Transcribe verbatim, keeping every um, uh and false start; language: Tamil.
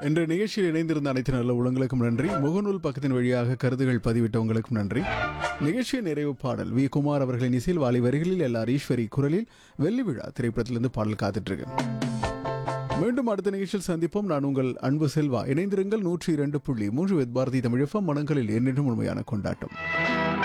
இன்று நிகழ்ச்சியில் இணைந்திருந்த அனைத்து நல்ல உலங்களுக்கும் நன்றி. முகநூல் பக்கத்தின் வழியாக கருத்துகள் பதிவிட்டவங்களுக்கும் நன்றி. நிகழ்ச்சியின் நிறைவு பாடல் வி குமார் அவர்களின் இசையில் வாலி வரிகளில் எல்ஆர் ஈஸ்வரி குரலில் வெள்ளி விழா திரைப்படத்திலிருந்து பாடல் காத்துட்டு இருக்கு. மீண்டும் அடுத்த நிகழ்ச்சியில் சந்திப்போம். நான் உங்கள் அன்பு செல்வா. இணைந்திருங்கள். நூற்றி இரண்டு புள்ளி மூன்று வித் பாரதி தமிழ் எஃப்எம். மனங்களில் என்னென்றும் உண்மையான கொண்டாட்டம்.